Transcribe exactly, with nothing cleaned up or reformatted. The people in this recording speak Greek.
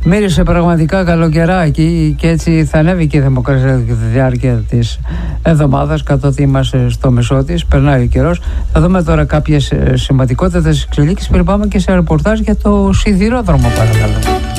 Μύρισε πραγματικά καλοκαιράκι και έτσι θα ανέβει και η θερμοκρασία κατά τη διάρκεια της εβδομάδας, καθότι είμαστε στο μεσό της, περνάει ο καιρός. Θα δούμε τώρα κάποιες σημαντικότητες εξελίξεις πριν πάμε και σε ρεπορτάζ για το σιδηρόδρομο, παρακαλώ.